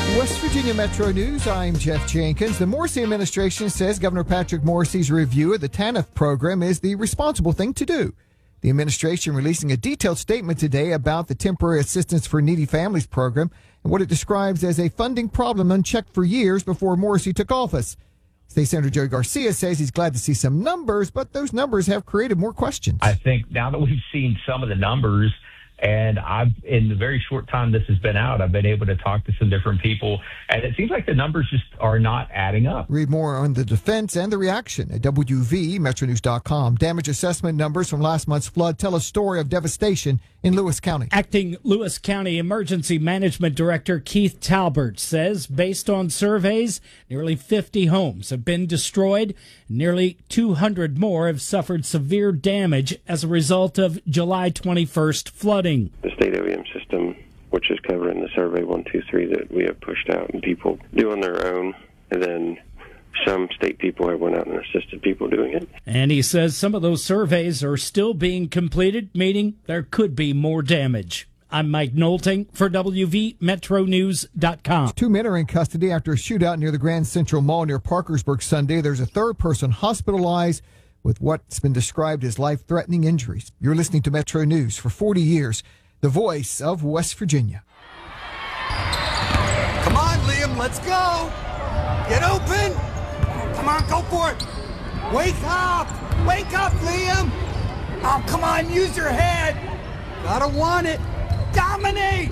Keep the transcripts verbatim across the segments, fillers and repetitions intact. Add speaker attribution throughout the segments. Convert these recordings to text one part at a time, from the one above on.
Speaker 1: West Virginia Metro News, I'm Jeff Jenkins. The Morrisey administration says Governor Patrick Morrisey's review of the TANF program is the responsible thing to do. The administration releasing a detailed statement today about the Temporary Assistance for Needy Families program and what it describes as a funding problem unchecked for years before Morrisey took office. State Senator Joey Garcia says he's glad to see some numbers, but those numbers have created more questions.
Speaker 2: I think now that we've seen some of the numbers, and I've, in the very short time this has been out, I've been able to talk to some different people, and it seems like the numbers just are not adding up.
Speaker 1: Read more on the defense and the reaction at W V Metro News dot com. Damage assessment numbers from last month's flood tell a story of devastation in Lewis County.
Speaker 3: Acting Lewis County Emergency Management Director Keith Talbert says, based on surveys, nearly fifty homes have been destroyed. Nearly two hundred more have suffered severe damage as a result of July twenty-first flooding.
Speaker 4: The state O E M system, which is covered in the survey one two three that we have pushed out, and people do on their own, and then some state people have went out and assisted people doing it.
Speaker 3: And he says some of those surveys are still being completed, meaning there could be more damage. I'm Mike Knowlting for W V Metro News dot com.
Speaker 1: Two men are in custody after a shootout near the Grand Central Mall near Parkersburg Sunday. There's a third person hospitalized with what's been described as life-threatening injuries. You're listening to Metro News for forty years, the voice of West Virginia.
Speaker 5: Come on, Liam, let's go. Get open. Come on, go for it. Wake up. Wake up, Liam. Oh, come on, use your head. Gotta want it. Dominate.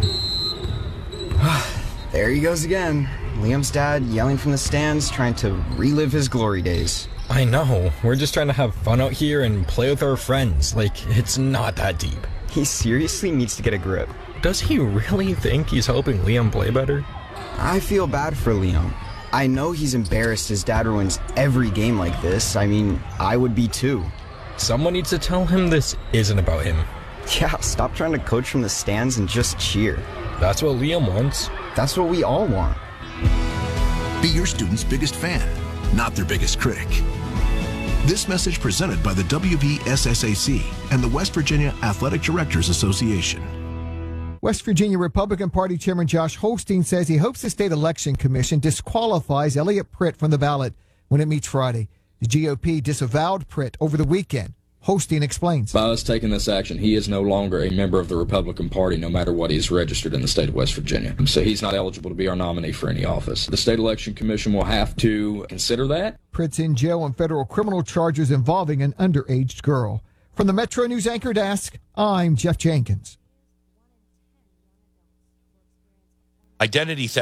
Speaker 6: There he goes again. Liam's dad yelling from the stands, trying to relive his glory days.
Speaker 7: I know. We're just trying to have fun out here and play with our friends. Like, it's not that deep.
Speaker 6: He seriously needs to get a grip.
Speaker 7: Does he really think he's helping Liam play better?
Speaker 6: I feel bad for Liam. I know he's embarrassed his dad ruins every game like this. I mean, I would be too.
Speaker 7: Someone needs to tell him this isn't about him.
Speaker 6: Yeah, stop trying to coach from the stands and just cheer.
Speaker 7: That's what Liam wants.
Speaker 6: That's what we all want.
Speaker 8: Be your student's biggest fan, not their biggest critic. This message presented by the W V S S A C and the West Virginia Athletic Directors Association.
Speaker 1: West Virginia Republican Party Chairman Josh Holstein says he hopes the State Election Commission disqualifies Elliot Pritt from the ballot when it meets Friday. The G O P disavowed Pritt over the weekend. Holstein explains.
Speaker 9: By us taking this action, he is no longer a member of the Republican Party, no matter what he's registered in the state of West Virginia. So he's not eligible to be our nominee for any office. The State Election Commission will have to consider that.
Speaker 1: Pritt's in jail on federal criminal charges involving an underage girl. From the Metro News Anchor Desk, I'm Jeff Jenkins.
Speaker 10: Identity theft.